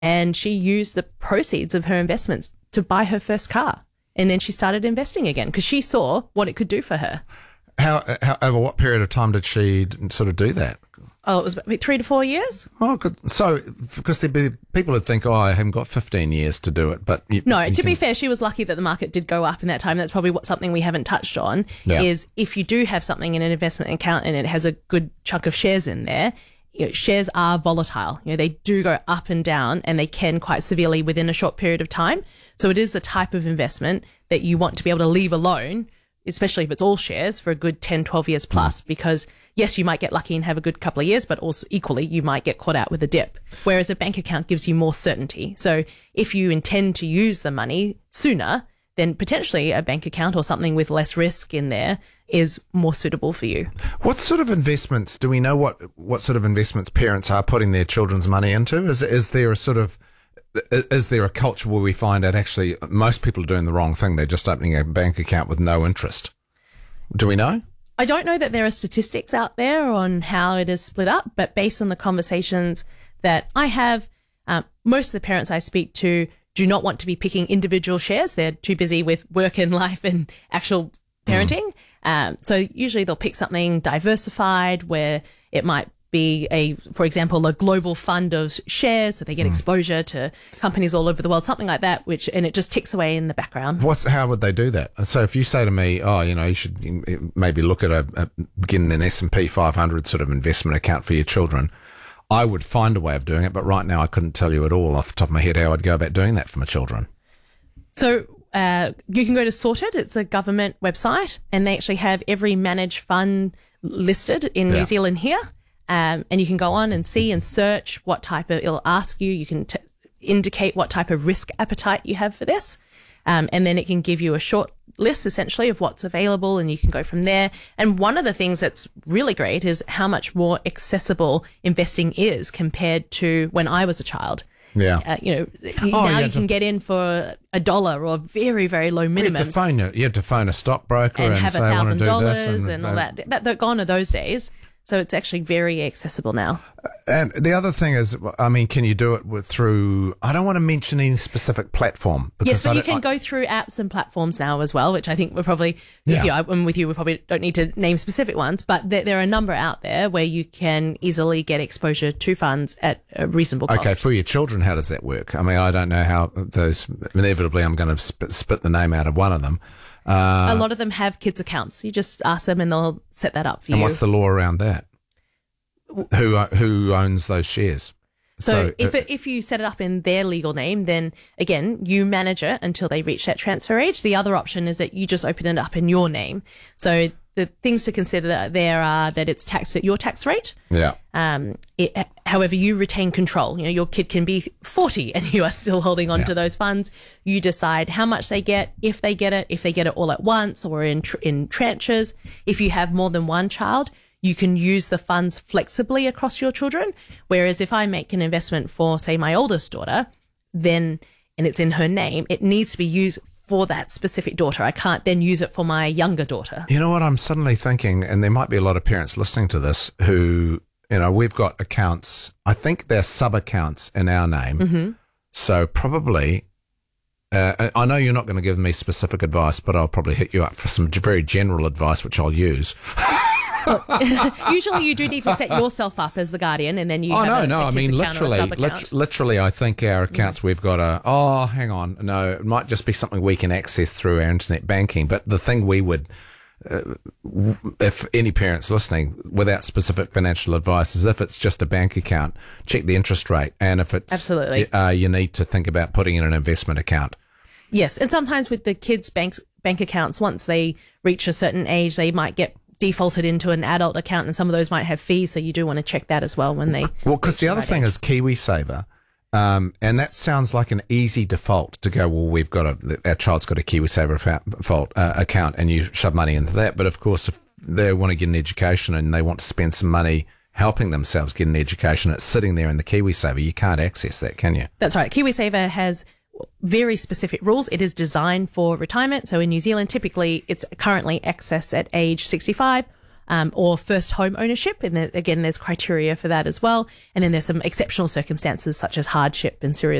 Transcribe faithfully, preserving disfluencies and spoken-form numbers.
and she used the proceeds of her investments to buy her first car. And then she started investing again because she saw what it could do for her. How, how over what period of time did she sort of do that? Oh, it was about three to four years. Oh, good. So, because there'd be people would think, oh, I haven't got fifteen years to do it, but you, no. you to can... be fair, she was lucky that the market did go up in that time. That's probably what something we haven't touched on. Yeah. Is if you do have something in an investment account and it has a good chunk of shares in there, you know, shares are volatile. You know, they do go up and down, and they can quite severely within a short period of time. So it is a type of investment that you want to be able to leave alone, especially if it's all shares, for a good ten, twelve years plus, mm. because yes, you might get lucky and have a good couple of years, but also equally you might get caught out with a dip. Whereas a bank account gives you more certainty. So if you intend to use the money sooner, then potentially a bank account or something with less risk in there is more suitable for you. What sort of investments, do we know what, what sort of investments parents are putting their children's money into? Is, is there a sort of, is there a culture where we find that actually most people are doing the wrong thing? They're just opening a bank account with no interest. Do we know? I don't know that there are statistics out there on how it is split up, but based on the conversations that I have, um, most of the parents I speak to do not want to be picking individual shares. They're too busy with work and life and actual parenting. Mm. Um, so usually they'll pick something diversified where it might be a, for example, a global fund of shares, so they get mm. exposure to companies all over the world, something like that, which, and it just ticks away in the background. What's, how would they do that? So if you say to me, oh, you know, you should maybe look at a, a getting an S and P five hundred sort of investment account for your children, I would find a way of doing it, but right now I couldn't tell you at all off the top of my head how I'd go about doing that for my children. So uh, you can go to Sorted. It's a government website, and they actually have every managed fund listed in yeah. New Zealand here. Um, and you can go on and see and search what type of, it'll ask you, you can t- indicate what type of risk appetite you have for this. Um, and then it can give you a short list essentially of what's available, and you can go from there. And one of the things that's really great is how much more accessible investing is compared to when I was a child. Yeah. Uh, you know, Oh, now yeah, you can the- get in for a dollar or very, very low You had, to minimums phone, a- you had to phone a stockbroker and and, have a say, I want thousand to do this. dollars and all that. That, that. Gone are those days. So it's actually very accessible now. And the other thing is, I mean, can you do it with through, I don't want to mention any specific platform. Yes, but I you don't- can I- go through apps and platforms now as well, which I think we're probably, Yeah. you know, I'm with you, we probably don't need to name specific ones, but there, there are a number out there where you can easily get exposure to funds at a reasonable cost. Okay, for your children, how does that work? I mean, I don't know how those, inevitably I'm going to spit, spit the name out of one of them. Uh, a lot of them have kids accounts. You just ask them and they'll set that up for and you. what's the law around that? Who who owns those shares? So, So, if uh, it, if you set it up in their legal name, then again, you manage it until they reach that transfer age. The other option is that you just open it up in your name. So the things to consider there are that it's taxed at your tax rate. Yeah. Um, it, however, you retain control. You know, your kid can be forty and you are still holding on Yeah. to those funds. You decide how much they get, if they get it, if they get it all at once or in tr- in tranches. If you have more than one child, you can use the funds flexibly across your children. Whereas if I make an investment for, say, my oldest daughter, then, and it's in her name, it needs to be used for that specific daughter. I can't then use it for my younger daughter. You know what I'm suddenly thinking, and there might be a lot of parents listening to this who, you know, we've got accounts, I think they're sub-accounts in our name. Mm-hmm. So probably, uh, I know you're not going to give me specific advice, but I'll probably hit you up for some very general advice, which I'll use. Usually you do need to set yourself up as the guardian, and then you Oh, have no, a, no. a I kids mean, account or a literally, sub-account. lit- literally, I think our accounts, we've got a, oh, hang on. No, it might just be something we can access through our internet banking. But the thing we would, uh, if any parents listening without specific financial advice, is if it's just a bank account, check the interest rate. And if it's, Absolutely. Uh, you need to think about putting in an investment account. Yes, and sometimes with the kids' banks, bank accounts, once they reach a certain age, they might get defaulted into an adult account, and some of those might have fees, so you do want to check that as well when they Well, because the reach other right thing age. is KiwiSaver, um, and that sounds like an easy default to go, well, we've got a, our child's got a KiwiSaver fa- default, uh, account, and you shove money into that. But of course, if they want to get an education and they want to spend some money helping themselves get an education, it's sitting there in the KiwiSaver. You can't access that, can you? That's right. KiwiSaver has very specific rules. It is designed for retirement. So in New Zealand, typically it's currently accessed at age sixty-five. um, or first home ownership. And there, again, there's criteria for that as well. And then there's some exceptional circumstances such as hardship and serious